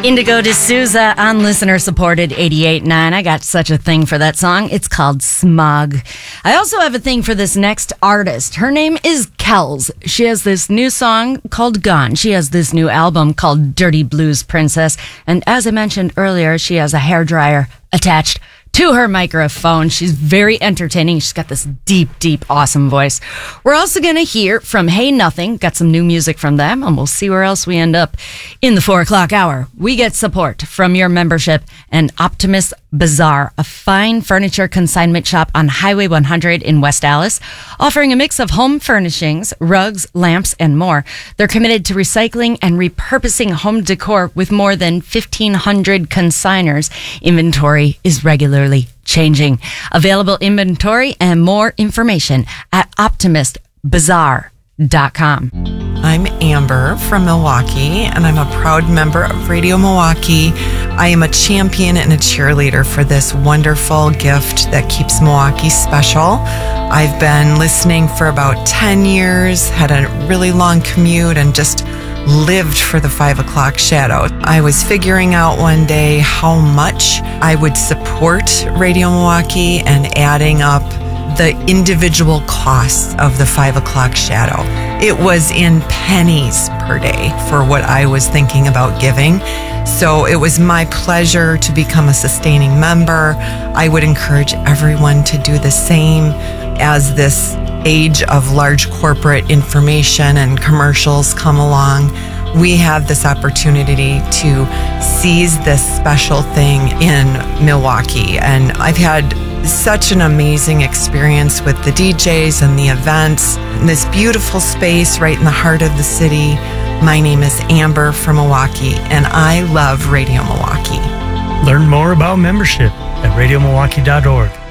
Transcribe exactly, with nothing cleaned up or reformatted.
Indigo D'Souza on listener-supported eighty-eight point nine. I got such a thing for that song. It's called Smog. I also have a thing for this next artist. Her name is Kells. She has this new song called Gone. She has this new album called Dirty Blues Princess. And as I mentioned earlier, she has a hairdryer attached to her microphone. She's very entertaining. She's got this deep, deep, awesome voice. We're also going to hear from Hey Nothing. Got some new music from them, and we'll see where else we end up in the four o'clock hour. We get support from your membership and Optimist Bazaar, a fine furniture consignment shop on Highway one hundred in West Allis, offering a mix of home furnishings, rugs, lamps, and more. They're committed to recycling and repurposing home decor with more than fifteen hundred consigners. Inventory is regularly changing. Available inventory and more information at optimist bazaar dot com. I'm Amber from Milwaukee, and I'm a proud member of Radio Milwaukee. I am a champion and a cheerleader for this wonderful gift that keeps Milwaukee special. I've been listening for about ten years, had a really long commute, and just lived for the five o'clock shadow. I was figuring out one day how much I would support Radio Milwaukee and adding up the individual costs of the five o'clock shadow. It was in pennies per day for what I was thinking about giving. So it was my pleasure to become a sustaining member. I would encourage everyone to do the same. As this age of large corporate information and commercials come along, we have this opportunity to seize this special thing in Milwaukee. And I've had such an amazing experience with the D Js and the events in this beautiful space right in the heart of the city. My name is Amber from Milwaukee, and I love Radio Milwaukee. Learn more about membership at radio milwaukee dot org.